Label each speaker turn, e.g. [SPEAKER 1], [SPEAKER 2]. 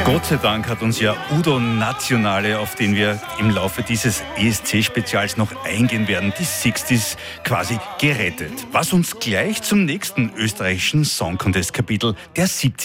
[SPEAKER 1] Gott sei Dank hat uns ja Udo Nationale, auf den wir im Laufe dieses ESC-Spezials noch eingehen werden, die 60s quasi gerettet. Was uns gleich zum nächsten österreichischen Song-Contest-Kapitel der 70er